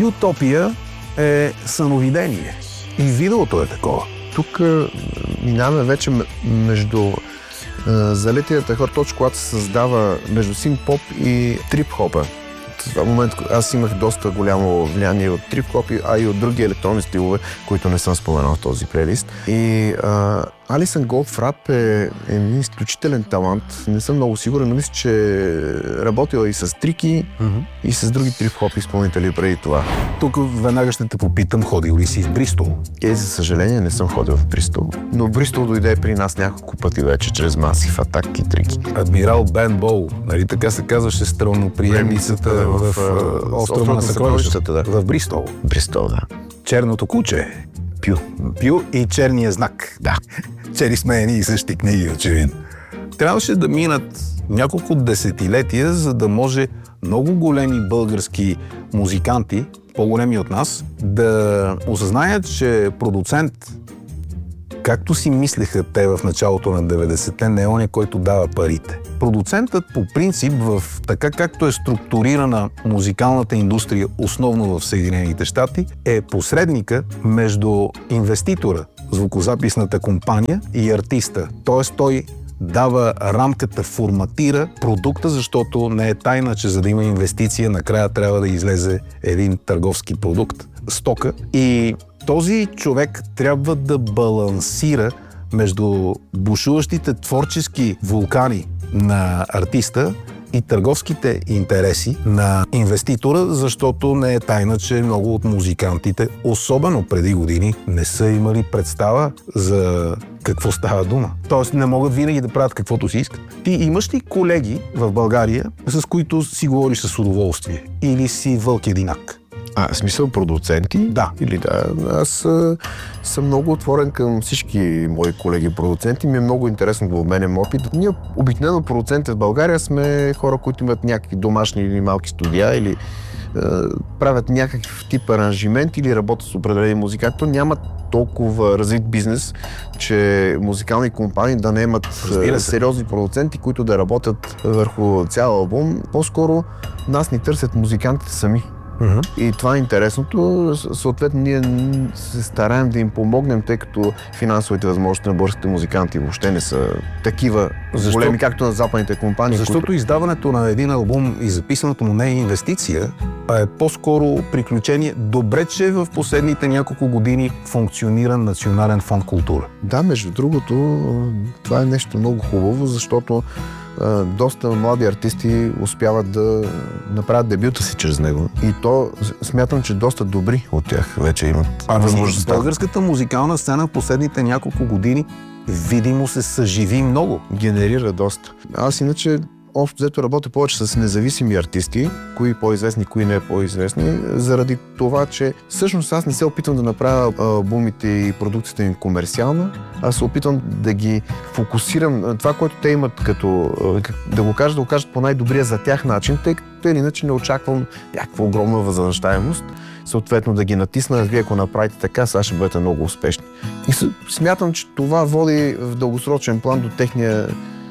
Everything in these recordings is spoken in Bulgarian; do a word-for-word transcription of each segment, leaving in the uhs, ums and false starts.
Ютопия е съновидение. И видеото е такова. Тук минаваме вече между залетията хора, точно когато се създава между синт-поп и трип-хопа. В това момент аз имах доста голямо влияние от трип-хоп, а и от други електронни стилове, които не съм споменал в този плейлист. И а, Алисън Голдфрап е, е един изключителен талант. Не съм много сигурен, но мисля, че е работила и с Трики, mm-hmm. и с други трип-хоп изпълнители преди това. Тук веднага ще те попитам, ходил ли си в Бристол? Е, за съжаление не съм ходил в Бристол. Но Бристол дойде при нас няколко пъти вече, чрез Massive Attack и Трики. Адмирал Бен Боу, нали така се казваше странноприемницата в, в, в острова на съкровищата, да. В Бристол. Бристол, да. Черното куче. Пю. Пю и черния знак. Да. Чели сме едни и същи книги, очевидно. Трябваше да минат няколко десетилетия, за да може много големи български музиканти, по-големи от нас, да осъзнаят, че продуцент, както си мислеха те в началото на деветдесетте, не е оня, който дава парите. Продуцентът по принцип, в така както е структурирана музикалната индустрия, основно в Съединените щати, е посредника между инвеститора, звукозаписната компания и артиста. Тоест той дава рамката, форматира продукта, защото не е тайна, че за да има инвестиция, накрая трябва да излезе един търговски продукт, стока. И този човек трябва да балансира между бушуващите творчески вулкани на артиста и търговските интереси на инвеститора, защото не е тайна, че много от музикантите, особено преди години, не са имали представа за какво става дума. Тоест не могат винаги да правят каквото си искат. Ти имаш ли колеги в България, с които си говориш с удоволствие? Или си вълк единак? А, в смисъл продуценти? Да. Или да. Аз а, съм много отворен към всички мои колеги продуценти. Ми е много интересно да обменям опит. Ние обикновено продуценти в България сме хора, които имат някакви домашни или малки студия или а, правят някакъв тип аранжимент или работят с определени музиканти. То няма толкова развит бизнес, че музикални компании да не имат сериозни продуценти, които да работят върху цял албум. По-скоро нас ни търсят музикантите сами. Uh-huh. И това е интересното. Съответно, ние се стараем да им помогнем, тъй като финансовите възможности на българските музиканти въобще не са такива Защо? големи, както на западните компании. Защото които... издаването на един албум и записането му не е инвестиция, а е по-скоро приключение. Добре, че в последните няколко години функционира Национален фонд култура. Да, между другото, това е нещо много хубаво, защото доста млади артисти успяват да направят дебюта си чрез него. И то смятам, че доста добри от тях вече имат възможността. Българската музикална сцена в последните няколко години видимо се съживи много. Генерира доста. Аз иначе общо взето работя повече с независими артисти, кои по-известни, кои не по-известни, заради това, че всъщност аз не се опитвам да направя албумите и продукцията им комерциална, а се опитвам да ги фокусирам това, което те имат като, да го кажат, да го кажат по най-добрия за тях начин, тъй като иначе не очаквам някаква огромна възвръщаемост. Съответно да ги натисна, вие ако направите така, сега ще бъдете много успешни. И смятам, че това води в дългосрочен план до техния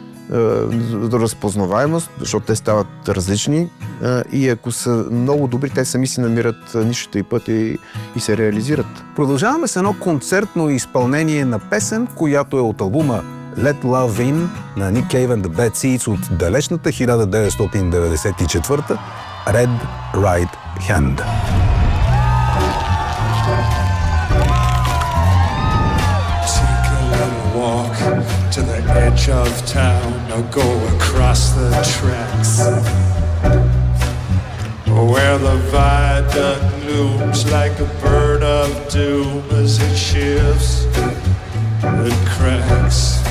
до разпознаваемост, защото те стават различни и ако са много добри, те сами си намират нишата и пътя и, и се реализират. Продължаваме с едно концертно изпълнение на песен, която е от албума Let Love In на Nick Cave and the Bad Seeds от далечната хиляда деветстотин деветдесет и четвърта Red Right Hand. To the edge of town or go across the tracks where the viaduct looms like a bird of doom